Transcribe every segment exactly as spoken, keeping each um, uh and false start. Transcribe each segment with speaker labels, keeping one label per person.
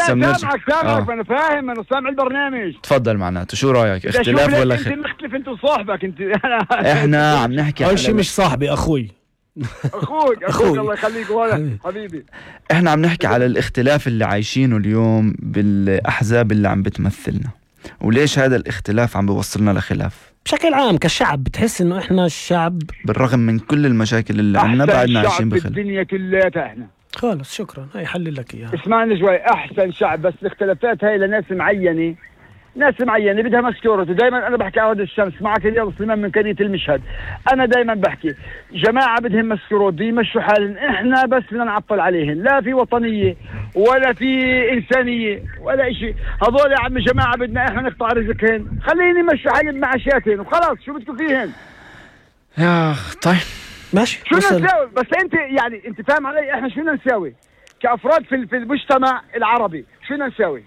Speaker 1: هسه بنرجع.
Speaker 2: سامعك سامعك انا فاهم، انا سامع البرنامج.
Speaker 1: تفضل معناته شو رايك، اختلاف ولا
Speaker 2: خلاف؟ انت مختلف انت وصاحبك انت.
Speaker 1: احنا عم نحكي
Speaker 3: اول شيء مش صاحبي، اخوي.
Speaker 2: اخوك اخوك الله يخليك ولا حبيبي.
Speaker 1: احنا عم نحكي على الاختلاف اللي عايشينه اليوم بالاحزاب اللي عم بتمثلنا، وليش هذا الاختلاف عم بيوصلنا لخلاف
Speaker 3: بشكل عام كشعب. بتحس انه احنا الشعب
Speaker 1: بالرغم من كل المشاكل اللي عندنا بعدنا عايشين بخلاف.
Speaker 2: الدنيا كلها احنا
Speaker 3: خالص. شكرا، هي حلل لك اياها.
Speaker 2: اسمعني شوي، احسن شعب، بس الاختلافات هاي لناس معينه، ناس معينه بدها مسكورته. دائما انا بحكي عود الشمس معك رياض سليمان من قريه المشهد. انا دائما بحكي جماعه بدهم مسكورات يمشوا حالهم، احنا بس بدنا نعطل عليهم. لا في وطنيه ولا في انسانيه ولا شيء. هذول يا عم جماعه بدنا احنا نقطع رزقهن، خليني يمشوا حالهم معاشاتهم وخلاص. شو بدكم فيهن
Speaker 1: يا اخ؟ طيب
Speaker 3: ماشي،
Speaker 2: شو نساوي؟ بس انت يعني انت فاهم علي؟ احنا شو نساوي كافراد في في المجتمع العربي؟ شو نساوي؟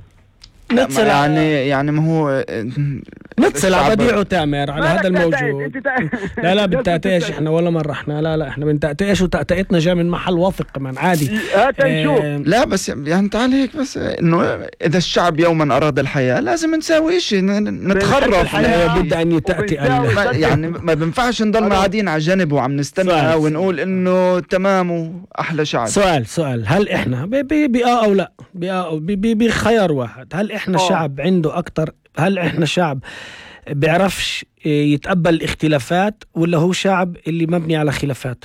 Speaker 3: نتصل
Speaker 1: يعني يعني ما هو
Speaker 3: نتصل على بديع وتامر على هذا الموجود. لا لا بالتأتئش احنا ولا مرة احنا لا لا احنا بنتأتئش، وتأتئتنا جاء من محل واثق كمان عادي.
Speaker 2: هات نشوف.
Speaker 1: اه لا بس يعني تعال هيك، بس انه اذا الشعب يوما اراد الحياة لازم نساوي شيء، نتخرف.
Speaker 3: الحياة بد ان يتأتئ.
Speaker 1: يعني ما بنفعش نضلنا قاعدين على جنب وعم نستنى ونقول انه تمام واحلى شعب.
Speaker 3: سؤال سؤال هل احنا بآه او لا بآه بخيار واحد، هل احنا أوه. شعب عنده اكتر، هل احنا شعب بيعرفش يتقبل الاختلافات، ولا هو شعب اللي مبني على خلافات؟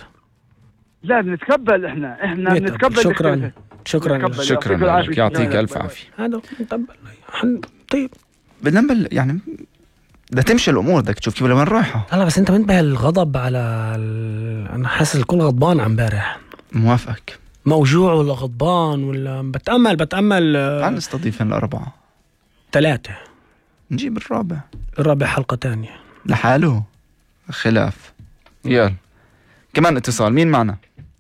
Speaker 2: لا بنتقبل، احنا احنا بنتقبل.
Speaker 3: شكرا شكرا
Speaker 1: شكرا لك، يعطيك الف عافيه.
Speaker 3: هذا بنتقبل. طيب
Speaker 1: بدنا نبل يعني بدها تمشي الامور، بدك تشوف كيف لوين رايحه.
Speaker 3: لا بس انت منتبه الغضب على ال... انا حاسس الكل غضبان عن امبارح.
Speaker 1: موافقك.
Speaker 3: موجوع ولا غضبان ولا بتأمل بتأمل
Speaker 1: تعال نستضيفن الأربعة
Speaker 3: ثلاثة،
Speaker 1: نجيب الرابع.
Speaker 3: الرابع حلقة تانية
Speaker 1: لحاله خلاف. يلا كمان اتصال، مين معنا؟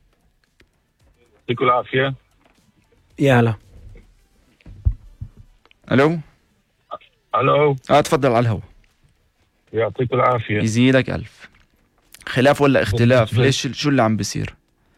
Speaker 4: يعطيكم العافية.
Speaker 3: يا هلا.
Speaker 1: الو
Speaker 4: الو
Speaker 1: اه تفضل على الهوا.
Speaker 4: يعطيكم العافية.
Speaker 1: يزيدك ألف. خلاف ولا اختلاف؟ ليش شو اللي عم بيصير؟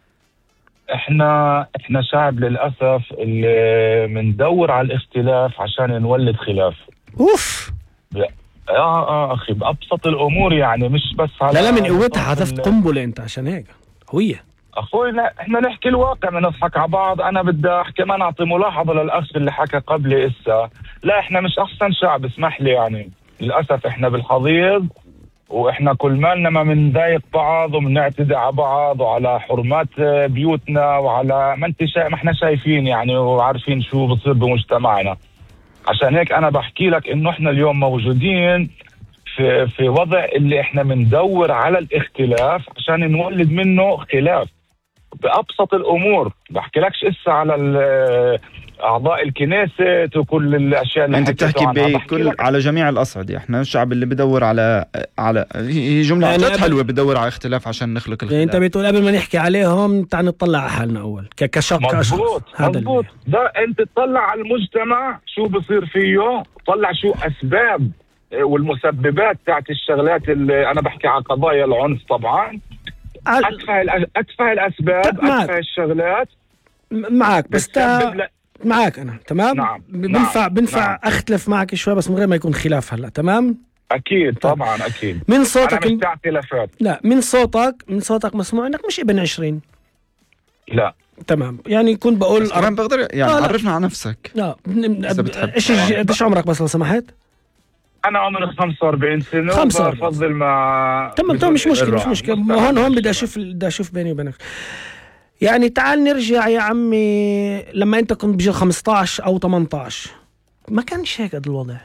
Speaker 4: احنا احنا شعب للاسف اللي بندور على الاختلاف عشان نولد خلاف.
Speaker 3: اوف
Speaker 4: اه اه اخي بابسط الامور، يعني مش بس على
Speaker 3: لا لا من قوتها حذفت قنبله انت عشان هيك هويه.
Speaker 4: اخوي لا احنا نحكي الواقع، ما نضحك على بعض. انا بدي احكي كمان اعطي ملاحظه للاخ اللي حكى قبلي اسا. لا احنا مش احسن شعب، اسمح لي، يعني للاسف احنا بالحضيض، واحنا كل مالنا ما بنضايق بعض وبنعتدي على بعض وعلى حرمات بيوتنا وعلى ما انت شا... ما احنا شايفين يعني وعارفين شو بصير بمجتمعنا. عشان هيك انا بحكي لك انه احنا اليوم موجودين في في وضع اللي احنا بندور على الاختلاف عشان نولد منه خلاف بابسط الامور. بحكي لكش اسا على اعضاء الكنيسة وكل الاشياء اللي
Speaker 1: انت بتحكي بكل على جميع الاصعده. احنا الشعب اللي بدور على على هي جمله يعني جد حلوه، بدور على اختلاف عشان نخلق الخلاف.
Speaker 3: انت بتقول قبل ما نحكي عليهم تعال نطلع على حالنا اول كشق.
Speaker 4: مضبوط مضبوط. ده انت تطلع على المجتمع شو بصير فيه، طلع شو اسباب والمسببات تاعت الشغلات اللي انا بحكي على قضايا العنف. طبعا اتفه اتفه الاسباب، اتفه الشغلات
Speaker 3: معك، بس تا... معك انا تمام.
Speaker 4: نعم.
Speaker 3: بنفع
Speaker 4: نعم.
Speaker 3: بنفع
Speaker 4: نعم.
Speaker 3: اختلف معك شوي بس من غير ما يكون خلاف. هلا تمام
Speaker 4: اكيد طبعا اكيد.
Speaker 3: من صوتك
Speaker 4: أنا مش تاع خلافات.
Speaker 3: لا من صوتك من صوتك مسموع انك مش ابن عشرين.
Speaker 4: لا
Speaker 3: تمام، يعني كنت بقول
Speaker 1: انا بقدر يعني آه عرفنا على نفسك.
Speaker 3: لا ايش قديش عمرك بس لو سمحت؟
Speaker 4: انا عمري خمسة وأربعين سنة.
Speaker 3: خمسة
Speaker 4: بفضل ما
Speaker 3: تمام تمام مش مشكلة مش مشكلة. هون هون بدي اشوف بدي اشوف بيني وبينك. يعني تعال نرجع يا عمي لما انت كنت بجيل خمسطعش او ثمانطعش ما كانش هيك قد الوضع،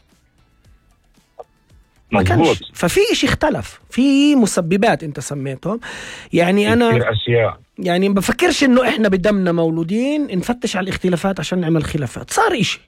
Speaker 3: ما كانش. ففي اشي اختلف، في مسببات انت سميتهم. يعني انا
Speaker 4: كثير اشياء،
Speaker 3: يعني ما بفكرش انه احنا بدمنا مولودين نفتش على الاختلافات عشان نعمل خلافات. صار اشي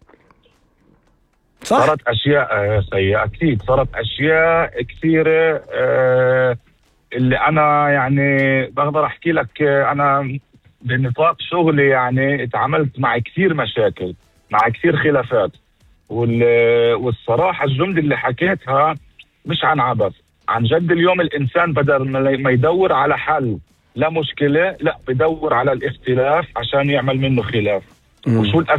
Speaker 3: صح؟
Speaker 4: صارت اشياء سيئة اكيد، صارت اشياء كثيرة أه اللي انا يعني بقدر احكي لك. انا بنطاق شغلي يعني اتعاملت مع كثير مشاكل، مع كثير خلافات، والصراحة الجملة اللي حكيتها مش عن عبث، عن جد. اليوم الانسان بدل ما يدور على حل لا مشكلة، لا بدور على الاختلاف عشان يعمل منه خلاف. وشو